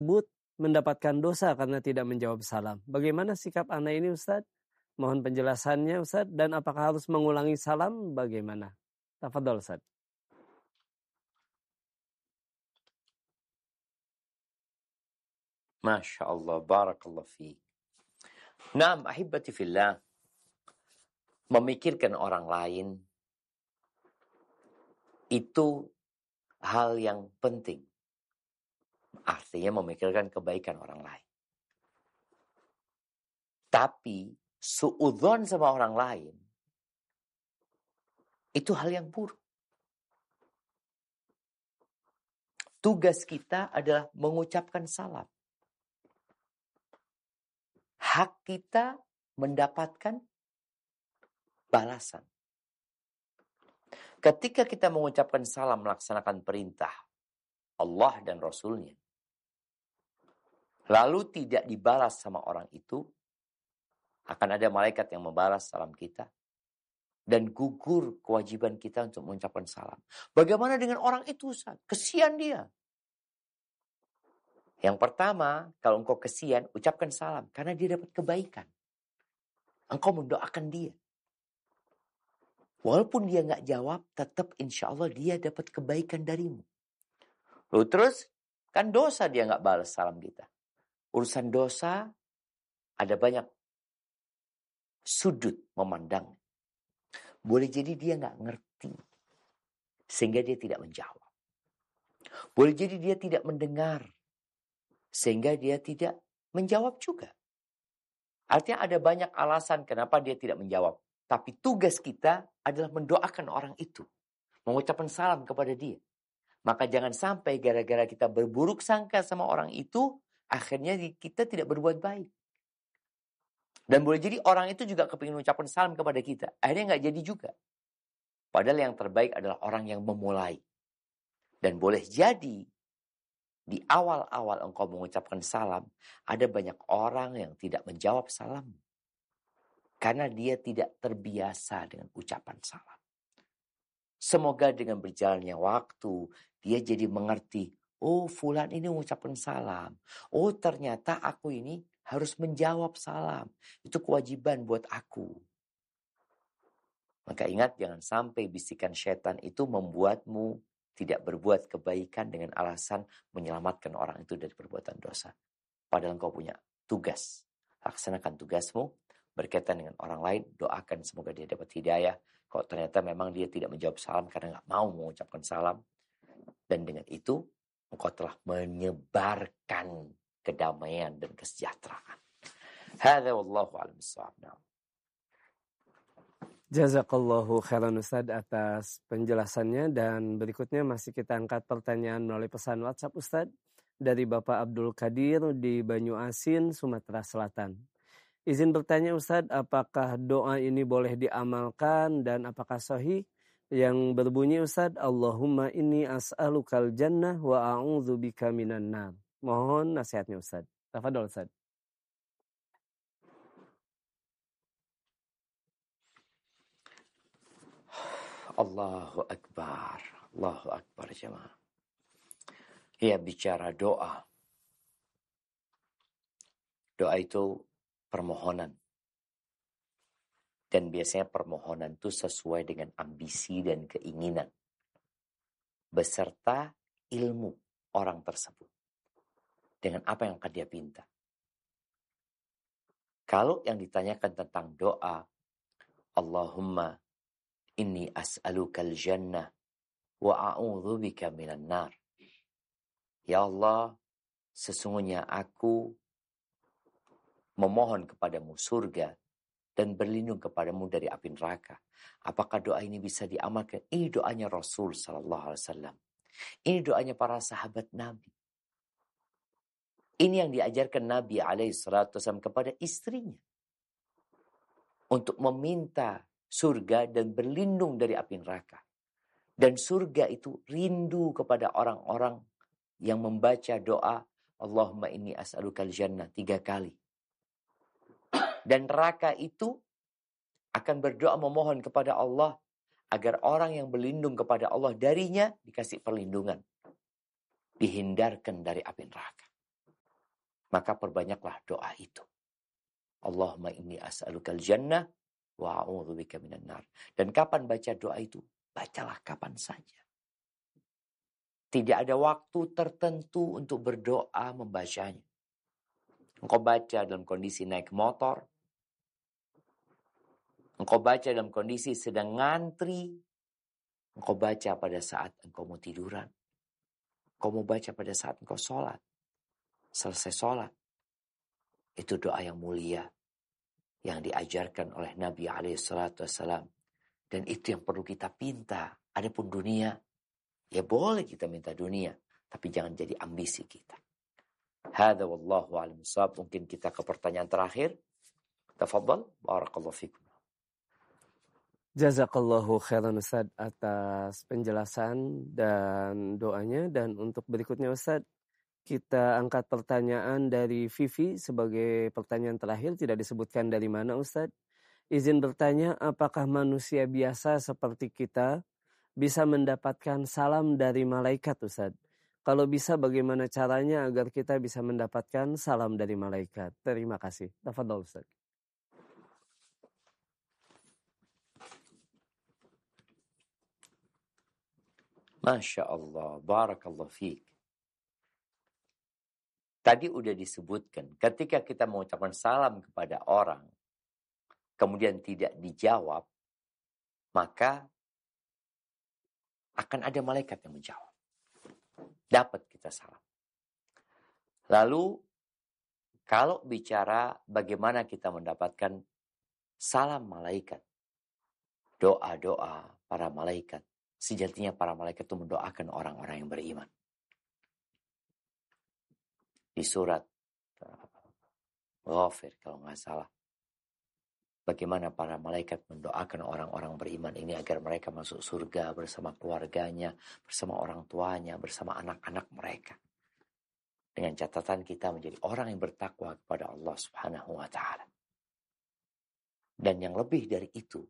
mendapatkan dosa karena tidak menjawab salam. Bagaimana sikap anak ini Ustaz? Mohon penjelasannya Ustaz. Dan apakah harus mengulangi salam? Bagaimana? Tafadhol Ustaz. Masya Allah, barakallah fiik. Naam, ahibati fillah. Memikirkan orang lain itu hal yang penting. Artinya memikirkan kebaikan orang lain. Tapi suudzon sama orang lain itu hal yang buruk. Tugas kita adalah mengucapkan salam. Hak kita mendapatkan balasan. Ketika kita mengucapkan salam melaksanakan perintah Allah dan Rasulnya, lalu tidak dibalas sama orang itu, akan ada malaikat yang membalas salam kita. Dan gugur kewajiban kita untuk mengucapkan salam. Bagaimana dengan orang itu, Ustaz? Kesian dia. Yang pertama, kalau engkau kesian, ucapkan salam. Karena dia dapat kebaikan. Engkau mendoakan dia. Walaupun dia nggak jawab, tetap insya Allah dia dapat kebaikan darimu. Lalu terus, kan dosa dia nggak balas salam kita. Urusan dosa, ada banyak sudut memandang. Boleh jadi dia nggak ngerti. Sehingga dia tidak menjawab. Boleh jadi dia tidak mendengar. Sehingga dia tidak menjawab juga. Artinya ada banyak alasan kenapa dia tidak menjawab. Tapi tugas kita adalah mendoakan orang itu. Mengucapkan salam kepada dia. Maka jangan sampai gara-gara kita berburuk sangka sama orang itu, akhirnya kita tidak berbuat baik. Dan boleh jadi orang itu juga kepingin mengucapkan salam kepada kita. Akhirnya nggak jadi juga. Padahal yang terbaik adalah orang yang memulai. Dan boleh jadi di awal-awal engkau mengucapkan salam, ada banyak orang yang tidak menjawab salam. Karena dia tidak terbiasa dengan ucapan salam. Semoga dengan berjalannya waktu, dia jadi mengerti, oh fulan ini mengucapkan salam. Oh ternyata aku ini harus menjawab salam. Itu kewajiban buat aku. Maka ingat, jangan sampai bisikan setan itu membuatmu tidak berbuat kebaikan dengan alasan menyelamatkan orang itu dari perbuatan dosa. Padahal engkau punya tugas. Laksanakan tugasmu, berkaitan dengan orang lain, doakan semoga dia dapat hidayah. Kalau ternyata memang dia tidak menjawab salam karena nggak mau mengucapkan salam. Dan dengan itu, engkau telah menyebarkan kedamaian dan kesejahteraan. Hadza wallahu a'lam bissawab. Jazakallahu khairan Ustaz atas penjelasannya, dan berikutnya masih kita angkat pertanyaan melalui pesan WhatsApp Ustaz dari Bapak Abdul Qadir di Banyuasin, Sumatera Selatan. Izin bertanya Ustaz, apakah doa ini boleh diamalkan dan apakah sahih? Yang berbunyi Ustaz, Allahumma inni as'alukal jannah wa a'udzubika minan nar. Mohon nasihatnya Ustaz. Tafadhol Ustaz. Allahu Akbar. Allahu Akbar jemaah. Ya, bicara doa. Doa itu permohonan. Dan biasanya permohonan itu sesuai dengan ambisi dan keinginan. Beserta ilmu orang tersebut. Dengan apa yang akan dia minta. Kalau yang ditanyakan tentang doa, Allahumma inni as'alukal jannah wa a'udzubika minan nar. Ya Allah, sesungguhnya aku memohon kepadamu surga dan berlindung kepadamu dari api neraka. Apakah doa ini bisa diamalkan? Ini doanya Rasul sallallahu alaihi wasallam. Ini doanya para sahabat Nabi. Ini yang diajarkan Nabi alaihi salatu wasallam kepada istrinya. Untuk meminta surga dan berlindung dari api neraka. Dan surga itu rindu kepada orang-orang yang membaca doa Allahumma inni as'alukal jannah 3 kali. Dan neraka itu akan berdoa memohon kepada Allah agar orang yang berlindung kepada Allah darinya dikasih perlindungan. Dihindarkan dari api neraka. Maka perbanyaklah doa itu. Allahumma inni as'alukal jannah wa a'udzubika minan nar. Dan kapan baca doa itu? Bacalah kapan saja. Tidak ada waktu tertentu untuk berdoa membacanya. Engkau baca dalam kondisi naik motor. Engkau baca dalam kondisi sedang ngantri. Engkau baca pada saat engkau mau tiduran. Engkau mau baca pada saat engkau sholat. Selesai sholat. Itu doa yang mulia. Yang diajarkan oleh Nabi SAW. Dan itu yang perlu kita pinta. Adapun dunia, ya boleh kita minta dunia. Tapi jangan jadi ambisi kita. Hadza wallahu a'lam bishawab. Mungkin kita ke pertanyaan terakhir. Tafadhal. Barakallahu fikum. Jazakallahu khairan Ustaz atas penjelasan dan doanya. Dan untuk berikutnya Ustaz, kita angkat pertanyaan dari Vivi sebagai pertanyaan terakhir. Tidak disebutkan dari mana Ustaz. Izin bertanya, apakah manusia biasa seperti kita bisa mendapatkan salam dari malaikat Ustaz? Kalau bisa bagaimana caranya agar kita bisa mendapatkan salam dari malaikat? Terima kasih. Tafadhol Ustaz. Masya Allah, barakallahu fiik. Tadi udah disebutkan, ketika kita mengucapkan salam kepada orang, kemudian tidak dijawab, maka akan ada malaikat yang menjawab. Dapat kita salam. Lalu, kalau bicara bagaimana kita mendapatkan salam malaikat, doa-doa para malaikat, sejatinya para malaikat itu mendoakan orang-orang yang beriman. Di surat Ghafir kalau nggak salah. Bagaimana para malaikat mendoakan orang-orang beriman ini agar mereka masuk surga bersama keluarganya, bersama orang tuanya, bersama anak-anak mereka. Dengan catatan kita menjadi orang yang bertakwa kepada Allah Subhanahu wa Ta'ala. Dan yang lebih dari itu,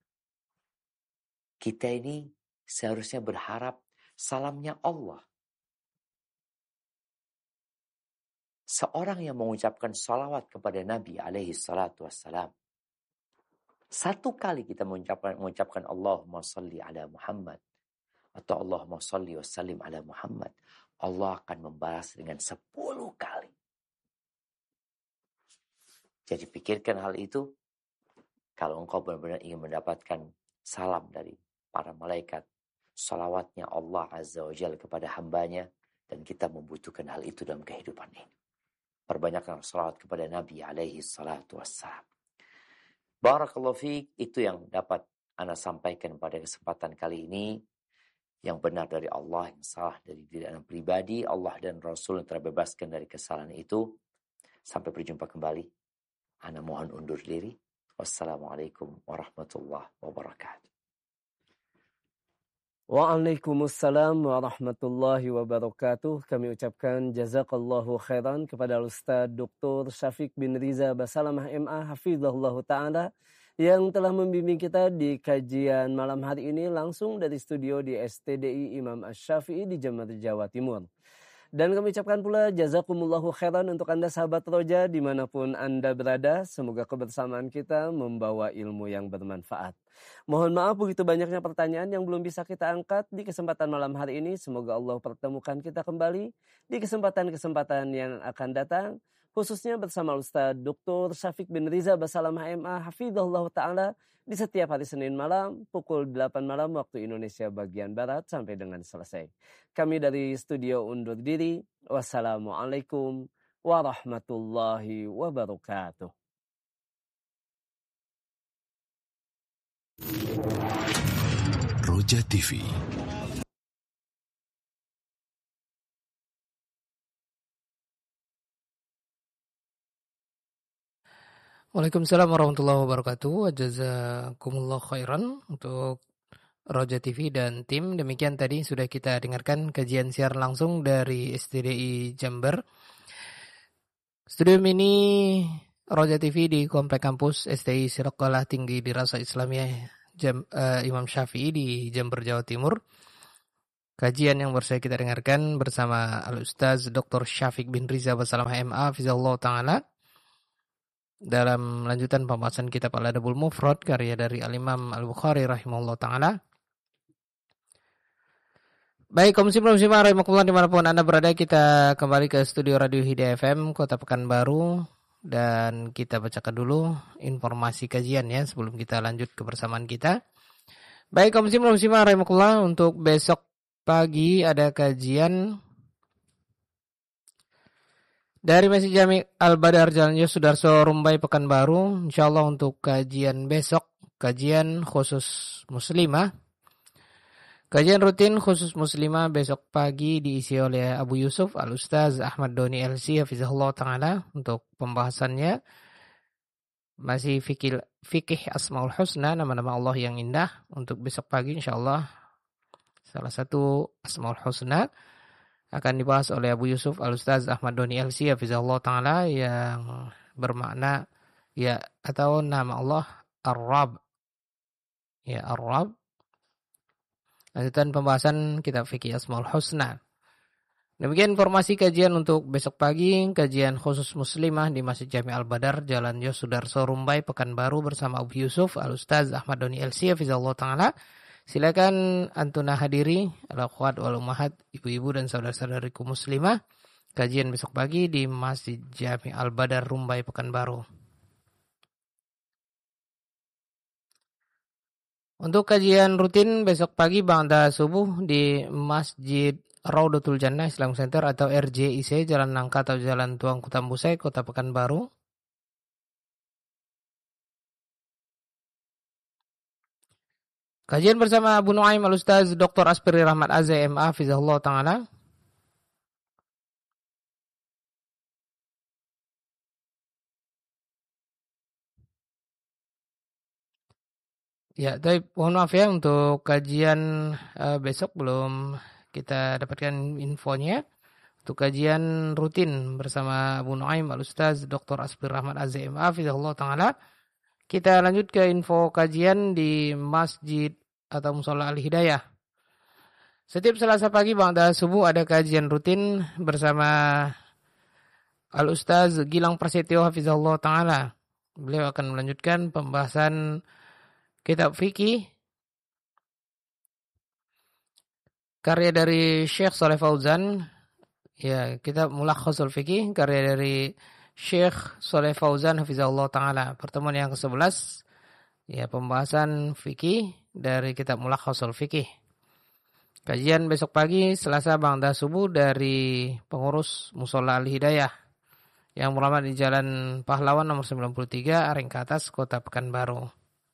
kita ini seharusnya berharap salamnya Allah. Seorang yang mengucapkan salawat kepada Nabi alaihi salatu wassalam. Satu kali kita mengucapkan Allahumma salli ala Muhammad. Atau Allahumma salli wa sallim ala Muhammad. Allah akan membalas dengan 10 kali. Jadi pikirkan hal itu. Kalau engkau benar-benar ingin mendapatkan salam dari para malaikat. Salawatnya Allah Azza wa Jalla kepada hambanya. Dan kita membutuhkan hal itu dalam kehidupan ini. Perbanyakkan salawat kepada Nabi alaihi salatu wassalam. Barakallahu fiik, itu yang dapat Ana sampaikan pada kesempatan kali ini. Yang benar dari Allah, yang salah dari diri Ana pribadi. Allah dan Rasul yang terbebaskan dari kesalahan itu. Sampai berjumpa kembali. Ana mohon undur diri. Wassalamualaikum warahmatullahi wabarakatuh. Waalaikumsalam warahmatullahi wabarakatuh. Kami ucapkan jazakallahu khairan kepada Ustaz Dr. Syafiq bin Riza Basalamah MA hafizahullahu ta'ala yang telah membimbing kita di kajian malam hari ini langsung dari studio di STDI Imam Asy-Syafi'i di Jember, Jawa Timur. Dan kami ucapkan pula jazakumullahu khairan untuk Anda sahabat Roja dimanapun Anda berada. Semoga kebersamaan kita membawa ilmu yang bermanfaat. Mohon maaf begitu banyaknya pertanyaan yang belum bisa kita angkat di kesempatan malam hari ini. Semoga Allah pertemukan kita kembali di kesempatan-kesempatan yang akan datang. Khususnya bersama Ustaz Dr. Syafiq bin Riza Basalamah MA hafizahullah ta'ala di setiap hari Senin malam pukul 8 malam waktu Indonesia bagian Barat sampai dengan selesai. Kami dari studio undur diri. Wassalamualaikum warahmatullahi wabarakatuh. Roja TV. Waalaikumsalam warahmatullahi wabarakatuh. Jazakumullah khairan untuk Roja TV dan tim. Demikian tadi sudah kita dengarkan kajian siar langsung dari STDI Jember. Studio mini Roja TV di Komplek Kampus STI Sekolah Tinggi Dirasah Islamiyah Imam Syafi'i di Jember, Jawa Timur. kajian yang baru saja kita dengarkan bersama Al-Ustaz Dr. Syafiq bin Riza Basalamah MA Fizallah Ta'ala dalam lanjutan pembahasan kitab Al-Adabul Mufrad karya dari Al-Imam Al-Bukhari rahimahullah ta'ala. Baik, kaum muslimin rahimakumullah dimanapun Anda berada, kita kembali ke studio Radio Hidayah FM Kota Pekanbaru dan kita bacakan dulu informasi kajian ya sebelum kita lanjut ke bersamaan kita. Baik, kaum muslimin rahimakumullah, untuk besok pagi ada kajian dari Masjid Jami Al-Badar Jalan Yosudarso Rumbai Pekanbaru. Insyaallah untuk kajian besok, kajian khusus muslimah. Kajian rutin khusus muslimah besok pagi diisi oleh Abu Yusuf Al-Ustaz Ahmad Doni LC Hafizahullah Ta'ala. Untuk pembahasannya masih fikih Asmaul Husna, nama-nama Allah yang indah. Untuk besok pagi insyaallah salah satu Asmaul Husna akan dibahas oleh Abu Yusuf Al-Ustaz Ahmad Doni LC Hafizahullah Ta'ala yang bermakna ya atau nama Allah Ar-Rab. Ya, Ar-Rab. Lanjutan pembahasan kitab fikih Asmaul Husna. Demikian informasi kajian untuk besok pagi, kajian khusus muslimah di Masjid Jami Al-Badar Jalan Yosudarso Rumbai Pekanbaru bersama Abu Yusuf Al-Ustaz Ahmad Doni LC Hafizahullah Ta'ala. Silakan antuna hadiri, al-akhwat wal ummahat, ibu-ibu dan saudara-saudariku muslimah, kajian besok pagi di Masjid Jami Al-Badar Rumbai Pekanbaru. Untuk kajian rutin besok pagi ba'da subuh di Masjid Raudatul Jannah Islam Center atau RJIC Jalan Nangka atau Jalan Tuang Kutambusai Kota Pekanbaru. Kajian bersama Abu Nuaim Al-Ustaz Dr. Aspiri Rahmat Azza MA Fizahullah Ta'ala. Ya, tapi mohon maaf ya untuk kajian besok belum kita dapatkan infonya. Untuk kajian rutin bersama Abu Nuaim Al-Ustaz Dr. Aspiri Rahmat Azza MA Fizahullah Ta'ala. Kita lanjut ke info kajian di Masjid atau Mushola Al-Hidayah. Setiap Selasa pagi ba'da subuh ada kajian rutin bersama Al-Ustaz Gilang Prasetyo Hafizahullah Ta'ala. Beliau akan melanjutkan pembahasan kitab fikih karya dari Syekh Saleh Fauzan. Ya, kitab Mulakhasul Fikih karya dari Syekh Saleh Fauzan Hafizahullah Ta'ala. Pertemuan yang ke-11 ya, pembahasan fikih dari kitab Mulakhasul Fikih. Kajian besok pagi Selasa ba'da subuh dari pengurus Mushola Al-Hidayah yang beralamat di Jalan Pahlawan nomor 93 Areng ke atas Kota Pekanbaru.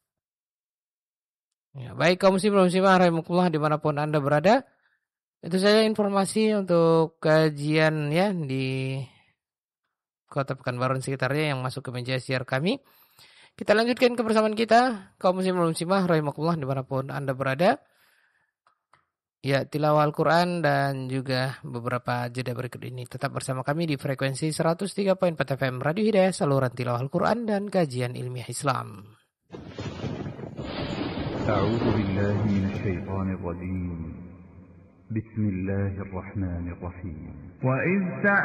Ya, baik kaum muslimin rahimakumullah dimanapun Anda berada. Itu saja informasi untuk kajian ya di Kota Pekanbaru dan sekitarnya yang masuk ke meja siar kami. Kita lanjutkan kebersamaan kita kaum muslimin rahimakumullah dimanapun Anda berada. Ya, tilawah Al-Quran dan juga beberapa jeda berikut ini. Tetap bersama kami di frekuensi 103.4 FM Radio Hidayah, saluran tilawah Al-Quran dan kajian ilmiah Islam. أعوذ بالله من الشيطان الرجيم بسم الله الرحمن الرحيم وإذ